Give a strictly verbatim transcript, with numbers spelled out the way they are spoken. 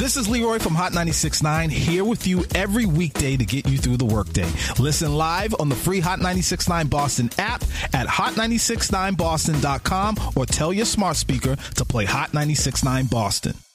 This is Leroy from Hot ninety-six point nine, here with you every weekday to get you through the workday. Listen live on the free Hot ninety-six point nine Boston app at hot ninety-six point nine boston dot com or tell your smart speaker to play Hot ninety-six point nine Boston.